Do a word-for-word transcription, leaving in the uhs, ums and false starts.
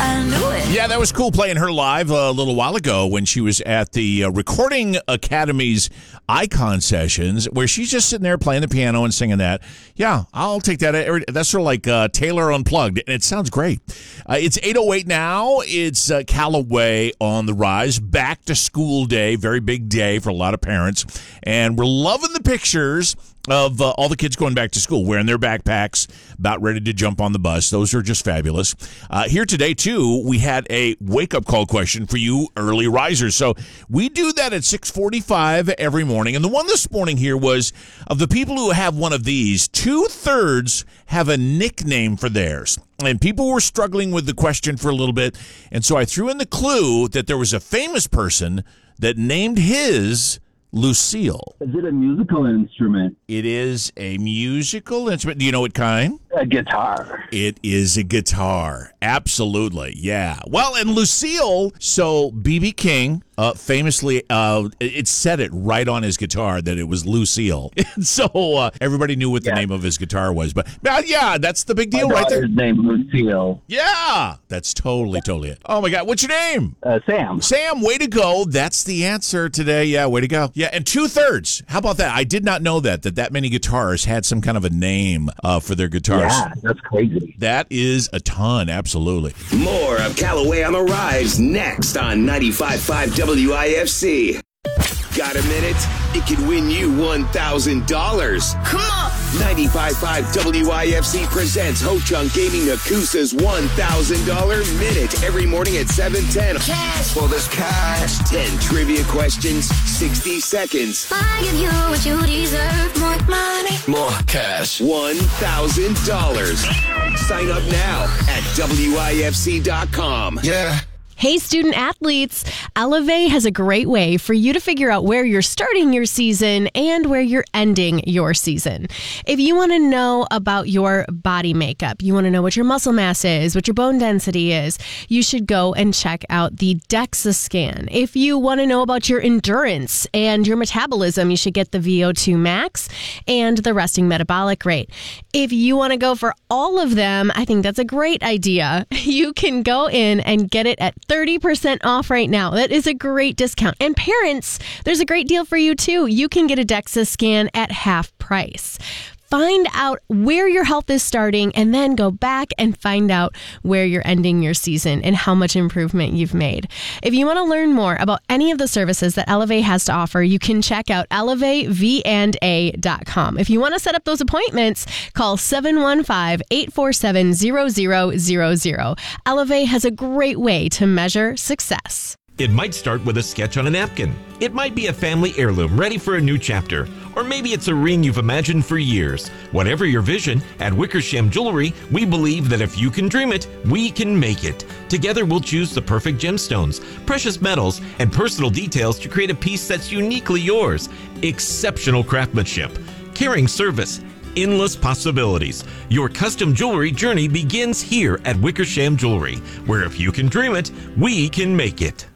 I knew it. Yeah, that was cool playing her live a little while ago when she was at the uh, Recording Academy's Icon Sessions, where she's just sitting there playing the piano and singing that. Yeah, I'll take that. Every, that's sort of like uh, Taylor Unplugged, and it sounds great. Uh, it's eight oh eight now. It's uh, Callaway on the rise. Back to school day. Very big day for a lot of parents. And we're loving the pictures of uh, all the kids going back to school, wearing their backpacks, about ready to jump on the bus. Those are just fabulous. Uh, here today, too, we had a wake-up call question for you early risers. So we do that at six forty-five every morning. And the one this morning here was, of the people who have one of these, two-thirds have a nickname for theirs. And people were struggling with the question for a little bit. And so I threw in the clue that there was a famous person that named his Lucille. Is it a musical instrument? It is a musical instrument. Do you know what kind? A guitar. It is a guitar. Absolutely. Yeah. Well, and Lucille, so B B King uh, famously, uh, it said it right on his guitar that it was Lucille. so uh, everybody knew what the yeah. name of his guitar was. But uh, yeah, that's the big deal My right there. His name Lucille. Yeah. That's totally, totally it. Oh, my God. What's your name? Uh, Sam. Sam, way to go. That's the answer today. Yeah, way to go. Yeah, and two-thirds. How about that? I did not know that, that that many guitarists had some kind of a name uh, for their guitars. Yeah, that's crazy. That is a ton, absolutely. More of Callaway on the Rise next on ninety-five point five W I F C. Got a minute? It could win you one thousand dollars. Come on! ninety-five point five W I F C presents Ho Chunk Gaming Nakusa's one thousand dollars Minute every morning at seven ten. Cash! Well, there's cash. ten trivia questions, sixty seconds. I give you what you deserve. More money. More cash. one thousand dollars. Sign up now at W I F C dot com. Yeah. Hey, student athletes, Elevate has a great way for you to figure out where you're starting your season and where you're ending your season. If you want to know about your body makeup, you want to know what your muscle mass is, what your bone density is, you should go and check out the DEXA scan. If you want to know about your endurance and your metabolism, you should get the V O two max and the resting metabolic rate. If you want to go for all of them, I think that's a great idea. You can go in and get it at thirty percent off right now. That is a great discount. And parents, there's a great deal for you too. You can get a DEXA scan at half price. Find out where your health is starting and then go back and find out where you're ending your season and how much improvement you've made. If you want to learn more about any of the services that Elevate has to offer, you can check out elevate v and a dot com. If you want to set up those appointments, call seven one five, eight four seven, zero zero zero zero. Elevate has a great way to measure success. It might start with a sketch on a napkin. It might be a family heirloom ready for a new chapter. Or maybe it's a ring you've imagined for years. Whatever your vision, at Wickersham Jewelry, we believe that if you can dream it, we can make it. Together we'll choose the perfect gemstones, precious metals, and personal details to create a piece that's uniquely yours. Exceptional craftsmanship, caring service, endless possibilities. Your custom jewelry journey begins here at Wickersham Jewelry, where if you can dream it, we can make it.